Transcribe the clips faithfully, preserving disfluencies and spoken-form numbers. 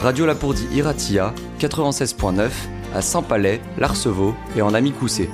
Radio Lapourdie Iratia, quatre-vingt-seize point neuf, à Saint-Palais, l'Arceveau et en Amicoussé.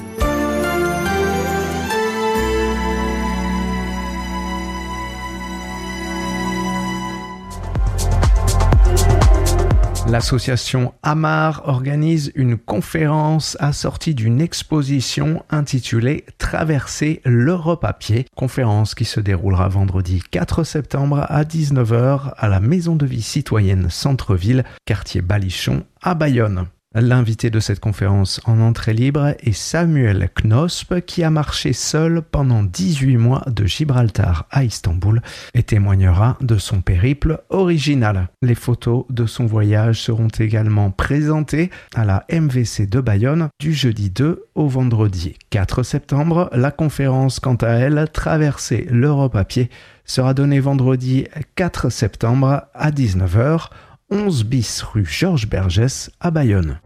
L'association Amar organise une conférence assortie d'une exposition intitulée « Traverser l'Europe à pied ». Conférence qui se déroulera vendredi quatre septembre à dix-neuf heures à la Maison de vie citoyenne Centre-Ville, quartier Balichon à Bayonne. L'invité de cette conférence en entrée libre est Samuel Knosp qui a marché seul pendant dix-huit mois de Gibraltar à Istanbul et témoignera de son périple original. Les photos de son voyage seront également présentées à la M V C de Bayonne du jeudi deux au vendredi quatre septembre. La conférence, quant à elle, Traverser l'Europe à pied, sera donnée vendredi quatre septembre à dix-neuf heures onze bis rue Georges Bergès à Bayonne.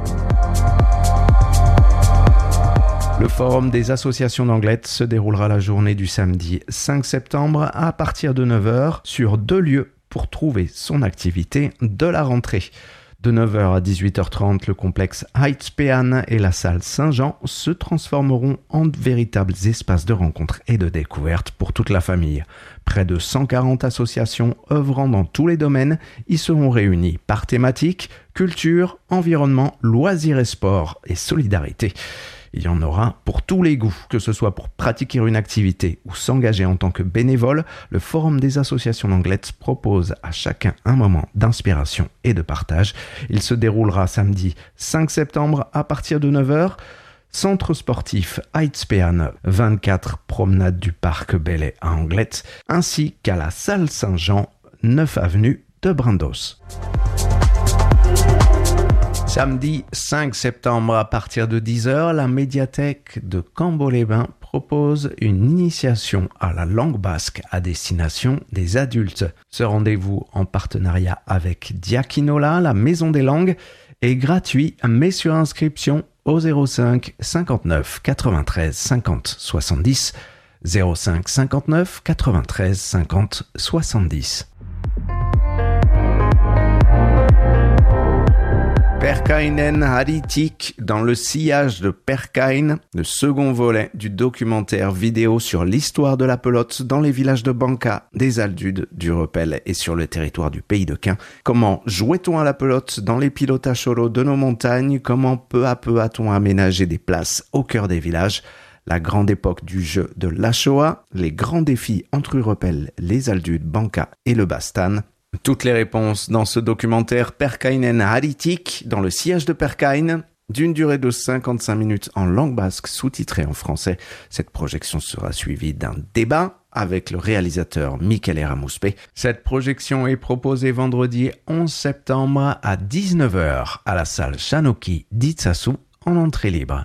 Le forum des associations d'Anglet se déroulera la journée du samedi cinq septembre à partir de neuf heures sur deux lieux pour trouver son activité de la rentrée. De neuf heures à dix-huit heures trente, le complexe Heidspean et la salle Saint-Jean se transformeront en véritables espaces de rencontre et de découverte pour toute la famille. Près de cent quarante associations œuvrant dans tous les domaines y seront réunies par thématique, culture, environnement, loisirs et sport et solidarité. Il y en aura pour tous les goûts, que ce soit pour pratiquer une activité ou s'engager en tant que bénévole. Le Forum des associations d'Anglet propose à chacun un moment d'inspiration et de partage. Il se déroulera samedi cinq septembre à partir de neuf heures. Centre sportif Heidspean, vingt-quatre promenade du Parc Bellay à Anglet, ainsi qu'à la salle Saint-Jean, neuf avenue de Brindos. Samedi cinq septembre à partir de dix heures, la médiathèque de Cambo-les-Bains propose une initiation à la langue basque à destination des adultes. Ce rendez-vous en partenariat avec Diakinola, la Maison des Langues, est gratuit mais sur inscription au zéro cinq cinquante-neuf quatre-vingt-treize cinquante soixante-dix, zéro cinq cinquante-neuf quatre-vingt-treize cinquante soixante-dix. Perkainen Haritik dans le sillage de Perkain, le second volet du documentaire vidéo sur l'histoire de la pelote dans les villages de Banca, des Aldudes, du Repel et sur le territoire du Pays de Quin. Comment jouait-on à la pelote dans les pilotages solos de nos montagnes? Comment peu à peu a-t-on aménagé des places au cœur des villages? La grande époque du jeu de la Shoah, les grands défis entre Repel, les Aldudes, Banca et le Bastan. Toutes les réponses dans ce documentaire Perkainen Haritik, dans le sillage de Perkain, d'une durée de cinquante-cinq minutes en langue basque sous-titrée en français. Cette projection sera suivie d'un débat avec le réalisateur Mikel Eramouspe. Cette projection est proposée vendredi onze septembre à dix-neuf heures à la salle Chanoki d'Itsasu en entrée libre.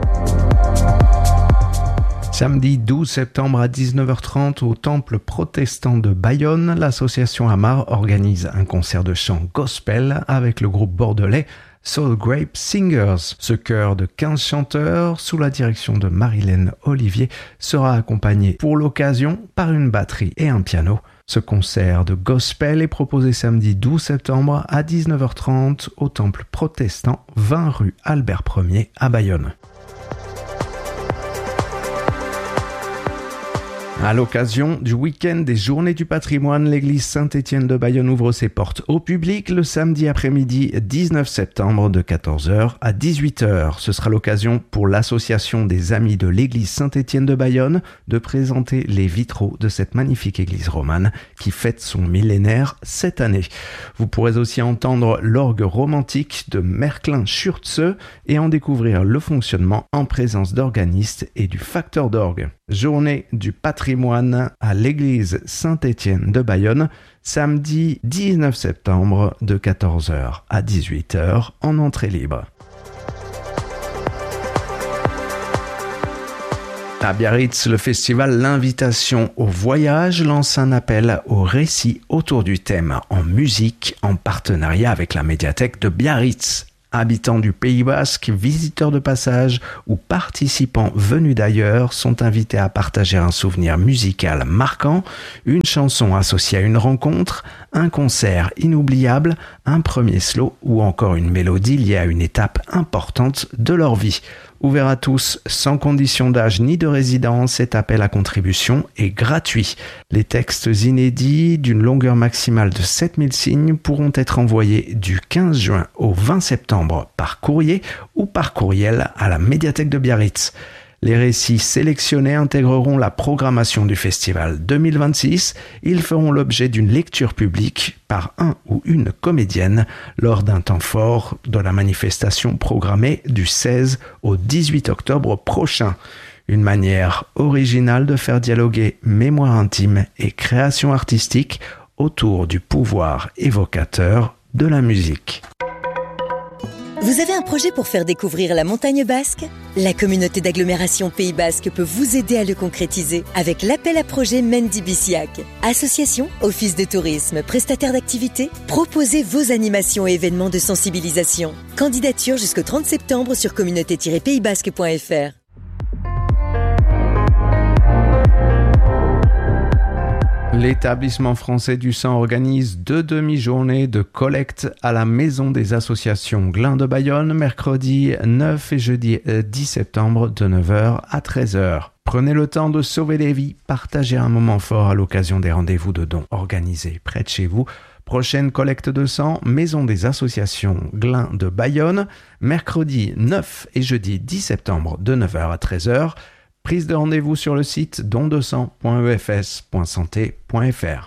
Samedi douze septembre à dix-neuf heures trente au temple protestant de Bayonne, l'association Amar organise un concert de chant gospel avec le groupe bordelais Soul Grape Singers. Ce chœur de quinze chanteurs, sous la direction de Marilène Olivier, sera accompagné pour l'occasion par une batterie et un piano. Ce concert de gospel est proposé samedi douze septembre à dix-neuf heures trente au temple protestant vingt rue Albert Ier à Bayonne. À l'occasion du week-end des Journées du patrimoine, l'église Saint-Étienne de Bayonne ouvre ses portes au public le samedi après-midi dix-neuf septembre de quatorze heures à dix-huit heures. Ce sera l'occasion pour l'association des Amis de l'église Saint-Étienne de Bayonne de présenter les vitraux de cette magnifique église romane qui fête son millénaire cette année. Vous pourrez aussi entendre l'orgue romantique de Merklin Schürze et en découvrir le fonctionnement en présence d'organistes et du facteur d'orgue. Journée du patrimoine à l'église Saint-Étienne de Bayonne, samedi dix-neuf septembre de quatorze heures à dix-huit heures en entrée libre. À Biarritz, le festival L'Invitation au Voyage lance un appel au récit autour du thème en musique en partenariat avec la médiathèque de Biarritz. Habitants du Pays Basque, visiteurs de passage ou participants venus d'ailleurs sont invités à partager un souvenir musical marquant, une chanson associée à une rencontre, un concert inoubliable, un premier slow ou encore une mélodie liée à une étape importante de leur vie. Ouvert à tous, sans condition d'âge ni de résidence, cet appel à contribution est gratuit. Les textes inédits d'une longueur maximale de sept mille signes pourront être envoyés du quinze juin au vingt septembre par courrier ou par courriel à la médiathèque de Biarritz. Les récits sélectionnés intégreront la programmation du festival deux mille vingt-six. Ils feront l'objet d'une lecture publique par un ou une comédienne lors d'un temps fort de la manifestation programmée du seize au dix-huit octobre prochain. Une manière originale de faire dialoguer mémoire intime et création artistique autour du pouvoir évocateur de la musique. Vous avez un projet pour faire découvrir la montagne basque ? La communauté d'agglomération Pays Basque peut vous aider à le concrétiser avec l'appel à projet Mendy Biciac. Association, office de tourisme, prestataire d'activités, proposez vos animations et événements de sensibilisation. Candidature jusqu'au trente septembre sur communauté tiret pays basque point f r. L'établissement français du sang organise deux demi-journées de collecte à la Maison des associations Glin de Bayonne, mercredi neuf et jeudi dix septembre de neuf heures à treize heures. Prenez le temps de sauver des vies, partagez un moment fort à l'occasion des rendez-vous de dons organisés près de chez vous. Prochaine collecte de sang, Maison des associations Glin de Bayonne, mercredi neuf et jeudi dix septembre de neuf heures à treize heures. Prise de rendez-vous sur le site don de sang point e f s point santé point f r.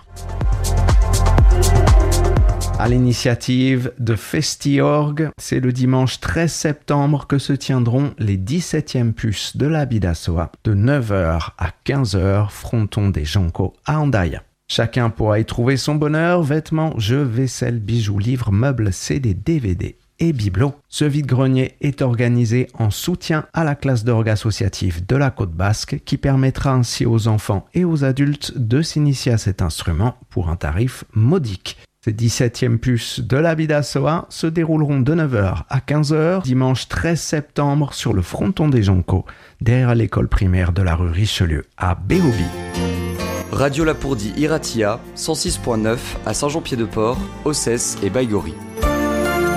À l'initiative de FestiOrg, c'est le dimanche treize septembre que se tiendront les dix-septièmes puces de la Bidassoa de neuf heures à quinze heures, fronton des Jonco à Hendaye. Chacun pourra y trouver son bonheur, vêtements, jeux, vaisselle, bijoux, livres, meubles, C D, D V D et bibelots. Ce vide-grenier est organisé en soutien à la classe d'orgue associative de la Côte Basque qui permettra ainsi aux enfants et aux adultes de s'initier à cet instrument pour un tarif modique. Ces dix-septièmes puces de la Bidassoa se dérouleront de neuf heures à quinze heures dimanche treize septembre sur le fronton des Jonco, derrière l'école primaire de la rue Richelieu à Béhobi. Radio Lapourdie Iratia, cent six point neuf à Saint-Jean-Pied-de-Port, Ossès et Baïgori.